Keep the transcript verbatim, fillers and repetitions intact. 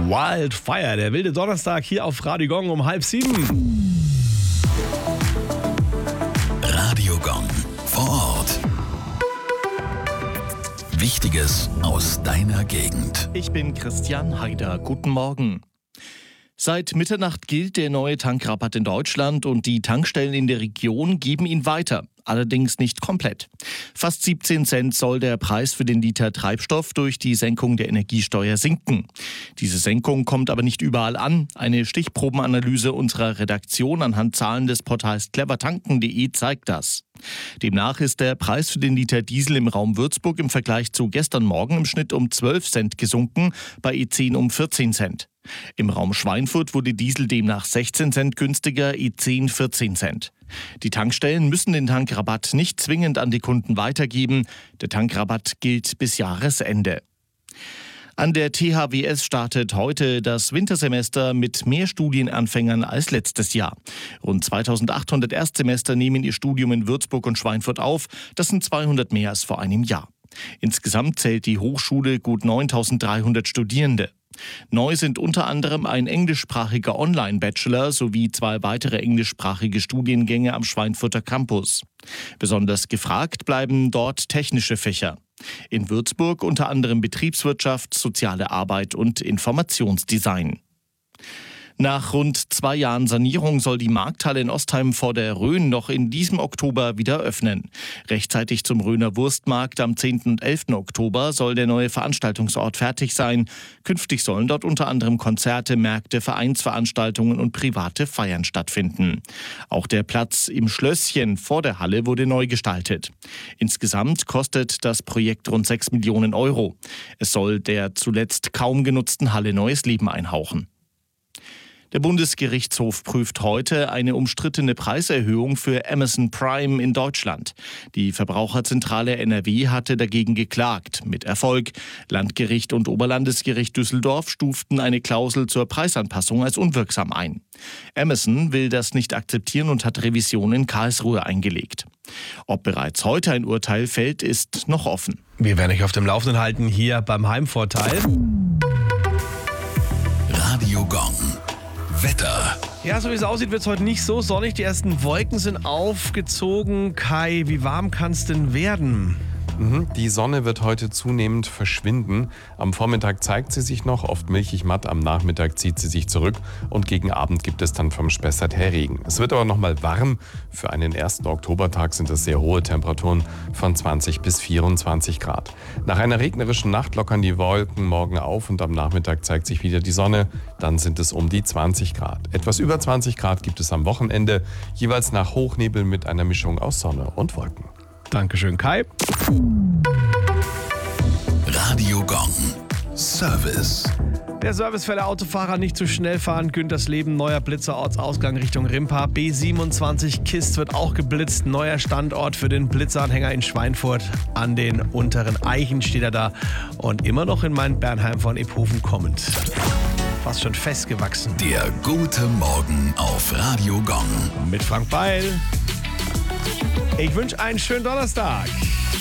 Wildfire, der wilde Donnerstag hier auf Radio Gong um halb sieben. Radio Gong vor Ort. Wichtiges aus deiner Gegend. Ich bin Christian Haider. Guten Morgen. Seit Mitternacht gilt der neue Tankrabatt in Deutschland und die Tankstellen in der Region geben ihn weiter. Allerdings nicht komplett. Fast siebzehn Cent soll der Preis für den Liter Treibstoff durch die Senkung der Energiesteuer sinken. Diese Senkung kommt aber nicht überall an. Eine Stichprobenanalyse unserer Redaktion anhand Zahlen des Portals clever tanken punkt de zeigt das. Demnach ist der Preis für den Liter Diesel im Raum Würzburg im Vergleich zu gestern Morgen im Schnitt um zwölf Cent gesunken, bei E zehn um vierzehn Cent. Im Raum Schweinfurt wurde Diesel demnach sechzehn Cent günstiger, E zehn vierzehn Cent. Die Tankstellen müssen den Tankrabatt nicht zwingend an die Kunden weitergeben. Der Tankrabatt gilt bis Jahresende. An der T H W S startet heute das Wintersemester mit mehr Studienanfängern als letztes Jahr. Rund zweitausendachthundert Erstsemester nehmen ihr Studium in Würzburg und Schweinfurt auf. Das sind zweihundert mehr als vor einem Jahr. Insgesamt zählt die Hochschule gut neuntausenddreihundert Studierende. Neu sind unter anderem ein englischsprachiger Online-Bachelor sowie zwei weitere englischsprachige Studiengänge am Schweinfurter Campus. Besonders gefragt bleiben dort technische Fächer. In Würzburg unter anderem Betriebswirtschaft, soziale Arbeit und Informationsdesign. Nach rund zwei Jahren Sanierung soll die Markthalle in Ostheim vor der Rhön noch in diesem Oktober wieder öffnen. Rechtzeitig zum Rhöner Wurstmarkt am zehnten und elften Oktober soll der neue Veranstaltungsort fertig sein. Künftig sollen dort unter anderem Konzerte, Märkte, Vereinsveranstaltungen und private Feiern stattfinden. Auch der Platz im Schlösschen vor der Halle wurde neu gestaltet. Insgesamt kostet das Projekt rund sechs Millionen Euro. Es soll der zuletzt kaum genutzten Halle neues Leben einhauchen. Der Bundesgerichtshof prüft heute eine umstrittene Preiserhöhung für Amazon Prime in Deutschland. Die Verbraucherzentrale N R W hatte dagegen geklagt, mit Erfolg. Landgericht und Oberlandesgericht Düsseldorf stuften eine Klausel zur Preisanpassung als unwirksam ein. Amazon will das nicht akzeptieren und hat Revision in Karlsruhe eingelegt. Ob bereits heute ein Urteil fällt, ist noch offen. Wir werden euch auf dem Laufenden halten hier beim Heimvorteil. Radio Gong. Wetter. Ja, so wie es aussieht, wird es heute nicht so sonnig. Die ersten Wolken sind aufgezogen. Kai, wie warm kann es denn werden? Die Sonne wird heute zunehmend verschwinden. Am Vormittag zeigt sie sich noch, oft milchig matt. Am Nachmittag zieht sie sich zurück und gegen Abend gibt es dann vom Spessart her Regen. Es wird aber noch mal warm. Für einen ersten Oktobertag sind es sehr hohe Temperaturen von zwanzig bis vierundzwanzig Grad. Nach einer regnerischen Nacht lockern die Wolken morgen auf und am Nachmittag zeigt sich wieder die Sonne. Dann sind es um die zwanzig Grad. Etwas über zwanzig Grad gibt es am Wochenende, jeweils nach Hochnebel mit einer Mischung aus Sonne und Wolken. Dankeschön, Kai. Radio Gong. Service. Der Service für der Autofahrer: nicht zu schnell fahren. Güntersleben, neuer Blitzer, Ortsausgang Richtung Rimpa. B siebenundzwanzig Kist wird auch geblitzt. Neuer Standort für den Blitzeranhänger in Schweinfurt. An den unteren Eichen steht er da. Und immer noch in Main-Bernheim von Ephofen kommend. Fast schon festgewachsen. Der gute Morgen auf Radio Gong. Mit Frank Beil. Ich wünsche einen schönen Donnerstag.